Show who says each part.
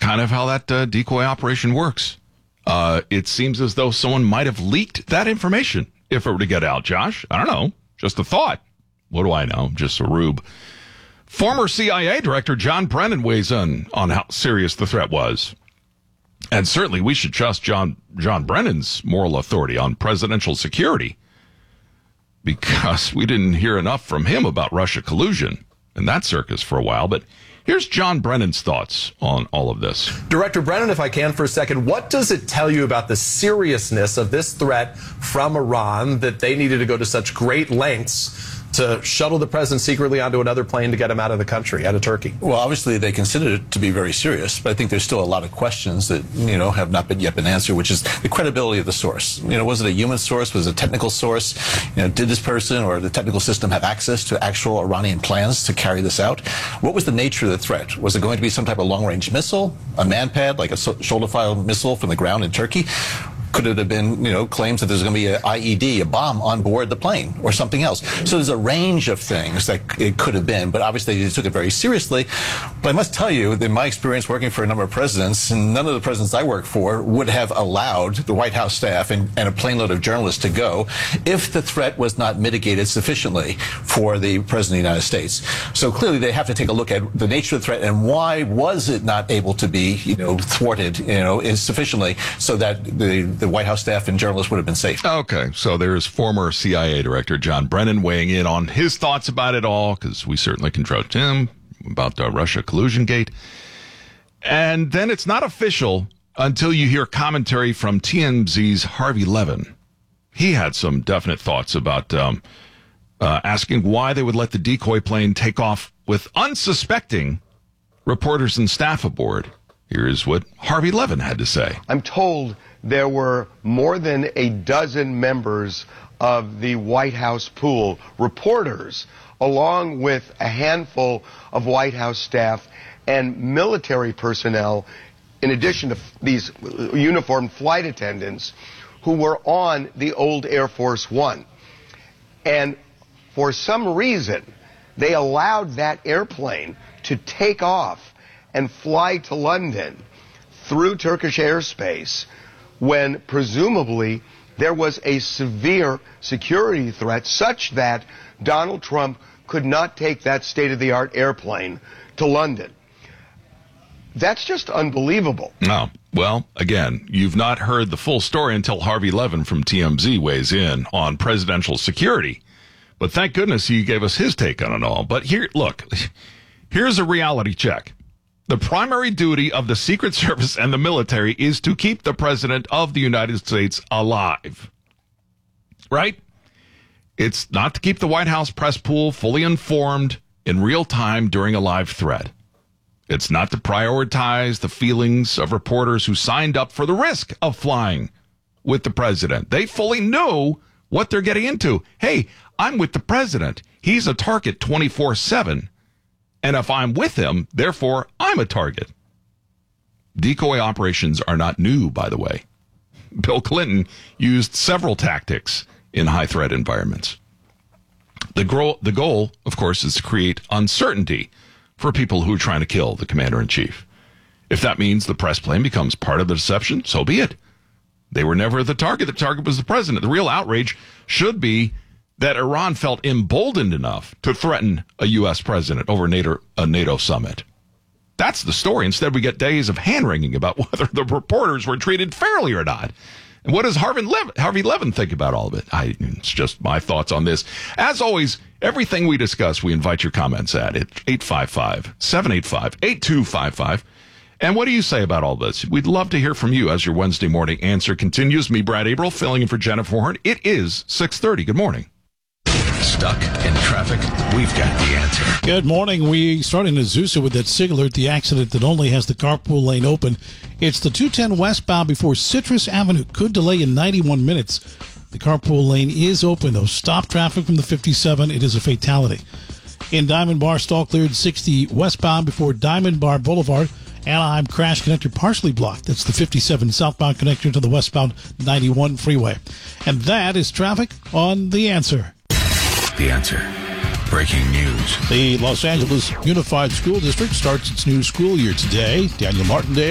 Speaker 1: kind of how that decoy operation works. It seems as though someone might have leaked that information if it were to get out, Josh. I don't know. Just a thought. What do I know? Just a rube. Former CIA Director John Brennan weighs in on how serious the threat was. And certainly we should trust John Brennan's moral authority on presidential security, because we didn't hear enough from him about Russia collusion and that circus for a while. But here's John Brennan's thoughts on all of this.
Speaker 2: Director Brennan, if I can for a second, what does it tell you about the seriousness of this threat from Iran that they needed to go to such great lengths to shuttle the president secretly onto another plane to get him out of the country, out of Turkey?
Speaker 3: Well, obviously they considered it to be very serious, but I think there's still a lot of questions that, have not yet been answered, which is the credibility of the source. Was it a human source? Was it a technical source? Did this person or the technical system have access to actual Iranian plans to carry this out? What was the nature of the threat? Was it going to be some type of long-range missile, a man-pad, like a shoulder-fire missile from the ground in Turkey? Could it have been, claims that there's going to be an IED, a bomb on board the plane or something else? So there's a range of things that it could have been, but obviously they took it very seriously. But I must tell you that in my experience working for a number of presidents, and none of the presidents I worked for would have allowed the White House staff and a plane load of journalists to go if the threat was not mitigated sufficiently for the President of the United States. So clearly they have to take a look at the nature of the threat and why was it not able to be, thwarted, sufficiently so that the White House staff and journalists would have been safe.
Speaker 1: Okay, so there's former CIA Director John Brennan weighing in on his thoughts about it all, because we certainly can trust him about the Russia collusion gate. And then it's not official until you hear commentary from TMZ's Harvey Levin. He had some definite thoughts about asking why they would let the decoy plane take off with unsuspecting reporters and staff aboard. Here's what Harvey Levin had to say.
Speaker 4: I'm told there were more than a dozen members of the White House pool, reporters, along with a handful of White House staff and military personnel, in addition to these uniformed flight attendants, who were on the old Air Force One. And for some reason, they allowed that airplane to take off and fly to London through Turkish airspace when presumably there was a severe security threat such that Donald Trump could not take that state-of-the-art airplane to London. That's just unbelievable.
Speaker 1: No. Well, again, you've not heard the full story until Harvey Levin from TMZ weighs in on presidential security. But thank goodness he gave us his take on it all. But here's a reality check. The primary duty of the Secret Service and the military is to keep the President of the United States alive. Right? It's not to keep the White House press pool fully informed in real time during a live threat. It's not to prioritize the feelings of reporters who signed up for the risk of flying with the president. They fully knew what they're getting into. Hey, I'm with the president. He's a target 24/7. And if I'm with him, therefore, I'm a target. Decoy operations are not new, by the way. Bill Clinton used several tactics in high-threat environments. The goal, of course, is to create uncertainty for people who are trying to kill the commander-in-chief. If that means the press plane becomes part of the deception, so be it. They were never the target. The target was the president. The real outrage should be that Iran felt emboldened enough to threaten a U.S. president over a NATO summit. That's the story. Instead, we get days of hand-wringing about whether the reporters were treated fairly or not. And what does Harvey Levin think about all of it? It's just my thoughts on this. As always, everything we discuss, we invite your comments at 855-785-8255. And what do you say about all this? We'd love to hear from you as your Wednesday morning answer continues. Me, Brad Abril, filling in for Jennifer Horn. It is 6:30. Good morning.
Speaker 5: Stuck in traffic? We've got the answer.
Speaker 6: Good morning. We start in Azusa with that SIG alert, the accident that only has the carpool lane open. It's the 210 westbound before Citrus Avenue. Could delay in 91 minutes. The carpool lane is open, though. Stop traffic from the 57. It is a fatality. In Diamond Bar, stall cleared 60 westbound before Diamond Bar Boulevard. Anaheim crash connector partially blocked. That's the 57 southbound connector to the westbound 91 freeway. And that is traffic on The Answer.
Speaker 5: The Answer. Breaking news.
Speaker 6: The Los Angeles Unified School District starts its new school year today. Daniel Martindale